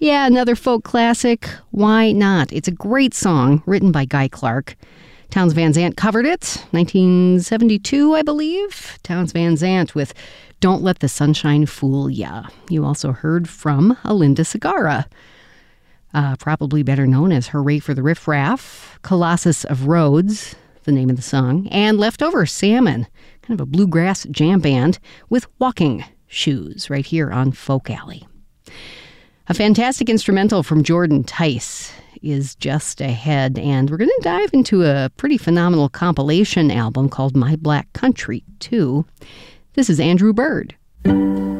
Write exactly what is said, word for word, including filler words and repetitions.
Yeah, another folk classic, Why Not? It's a great song written by Guy Clark. Townes Van Zandt covered it, nineteen seventy-two, I believe. Townes Van Zandt with Don't Let the Sunshine Fool Ya. You also heard from Alinda Segarra, uh, probably better known as Hooray for the Riff Raff, Colossus of Rhodes, the name of the song, and Leftover Salmon, kind of a bluegrass jam band with walking shoes right here on Folk Alley. A fantastic instrumental from Jordan Tice is just ahead, and we're going to dive into a pretty phenomenal compilation album called My Black Country, too. This is Andrew Bird.